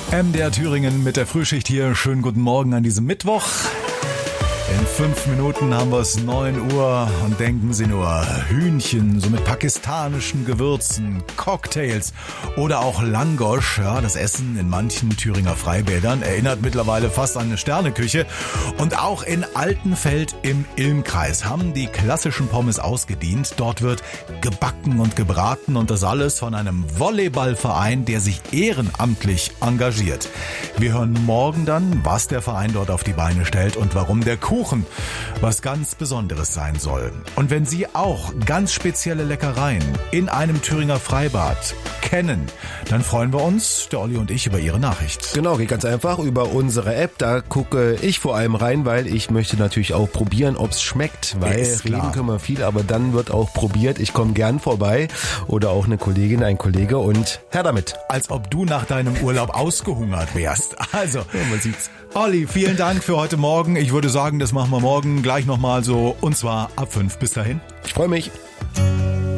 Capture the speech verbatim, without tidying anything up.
M D R Thüringen mit der Frühschicht hier. Schönen guten Morgen an diesem Mittwoch. In fünf Minuten haben wir es neun Uhr und denken Sie nur, Hühnchen, so mit pakistanischen Gewürzen, Cocktails oder auch Langosch. Ja, das Essen in manchen Thüringer Freibädern erinnert mittlerweile fast an eine Sterneküche. Und auch in Altenfeld im Ilmkreis haben die klassischen Pommes ausgedient. Dort wird gebacken und gebraten und das alles von einem Volleyballverein, der sich ehrenamtlich engagiert. Wir hören morgen dann, was der Verein dort auf die Beine stellt und warum der Kuchen was ganz Besonderes sein soll. Und wenn Sie auch ganz spezielle Leckereien in einem Thüringer Freibad kennen, dann freuen wir uns, der Olli und ich, über Ihre Nachricht. Genau, geht ganz einfach über unsere App. Da gucke ich vor allem rein, weil ich möchte natürlich auch probieren, ob es schmeckt. Weil reden können wir viel, aber dann wird auch probiert. Ich komme gern vorbei oder auch eine Kollegin, ein Kollege und her damit. Als ob du nach deinem Urlaub ausgehungert wärst. Also, ja, man sieht's. Olli, vielen Dank für heute Morgen. Ich würde sagen, das machen wir morgen gleich nochmal so und zwar ab fünf. Bis dahin. Ich freue mich.